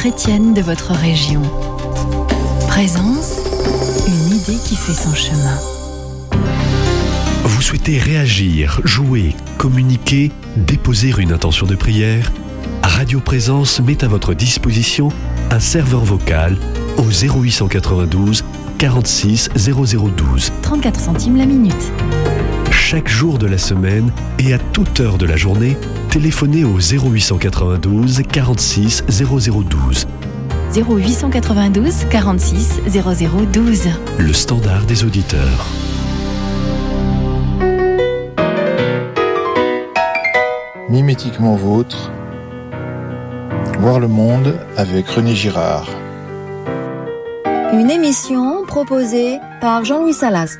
chrétienne de votre région. Présence, une idée qui fait son chemin. Vous souhaitez réagir, jouer, communiquer, déposer une intention de prière ? Radio Présence met à votre disposition un serveur vocal au 0892 46 0012. 34 centimes la minute. Chaque jour de la semaine et à toute heure de la journée, téléphonez au 0892 46 0012. 0892 46 0012. Le standard des auditeurs. Mimétiquement vôtre, voir le monde avec René Girard. Une émission proposée par Jean-Louis Salasque.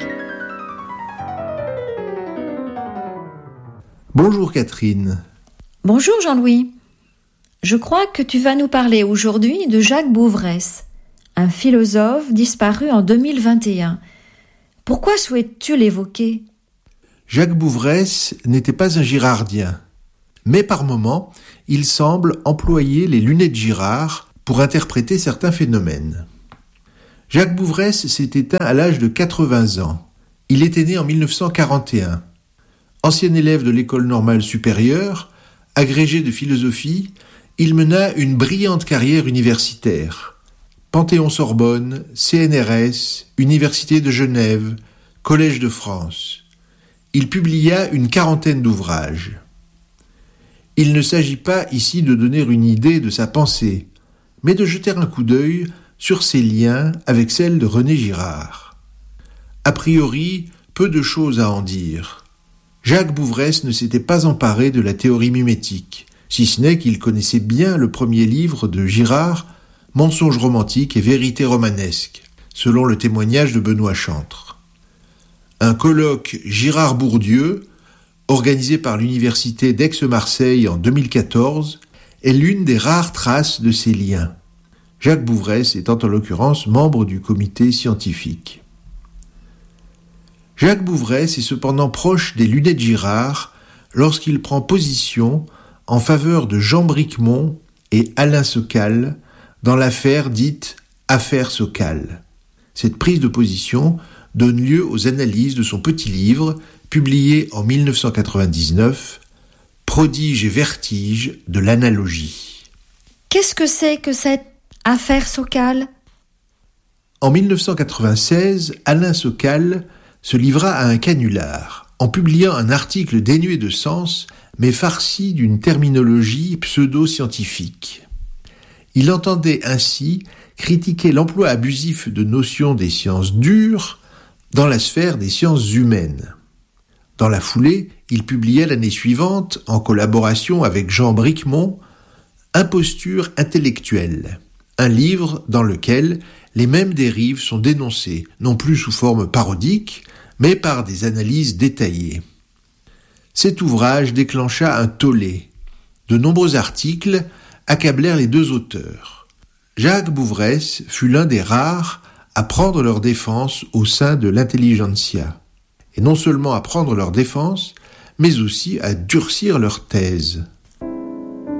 Bonjour Catherine. Bonjour Jean-Louis. Je crois que tu vas nous parler aujourd'hui de Jacques Bouvresse, un philosophe disparu en 2021. Pourquoi souhaites-tu l'évoquer ? Jacques Bouvresse n'était pas un girardien, mais par moments, il semble employer les lunettes Girard pour interpréter certains phénomènes. Jacques Bouvresse s'est éteint à l'âge de 80 ans. Il était né en 1941. Ancien élève de l'École normale supérieure, agrégé de philosophie, il mena une brillante carrière universitaire. Panthéon-Sorbonne, CNRS, Université de Genève, Collège de France. Il publia une quarantaine d'ouvrages. Il ne s'agit pas ici de donner une idée de sa pensée, mais de jeter un coup d'œil sur ses liens avec celle de René Girard. A priori, peu de choses à en dire. Jacques Bouvresse ne s'était pas emparé de la théorie mimétique, si ce n'est qu'il connaissait bien le premier livre de Girard, Mensonges romantiques et vérités romanesques, selon le témoignage de Benoît Chantre. Un colloque Girard-Bourdieu, organisé par l'Université d'Aix-Marseille en 2014, est l'une des rares traces de ces liens. Jacques Bouvresse étant en l'occurrence membre du comité scientifique. Jacques Bouvresse est cependant proche des lunettes Girard lorsqu'il prend position en faveur de Jean Bricmont et Alain Sokal dans l'affaire dite « Affaire Sokal ». Cette prise de position donne lieu aux analyses de son petit livre, publié en 1999, « Prodige et vertige de l'analogie ». Qu'est-ce que c'est que cette affaire Sokal ? En 1996, Alain Sokal se livra à un canular en publiant un article dénué de sens mais farci d'une terminologie pseudo-scientifique. Il entendait ainsi critiquer l'emploi abusif de notions des sciences dures dans la sphère des sciences humaines. Dans la foulée, il publia l'année suivante, en collaboration avec Jean Bricmont, Imposture intellectuelle, un livre dans lequel les mêmes dérives sont dénoncées, non plus sous forme parodique, mais par des analyses détaillées. Cet ouvrage déclencha un tollé. De nombreux articles accablèrent les deux auteurs. Jacques Bouvresse fut l'un des rares à prendre leur défense au sein de l'intelligentsia. Et non seulement à prendre leur défense, mais aussi à durcir leur thèse.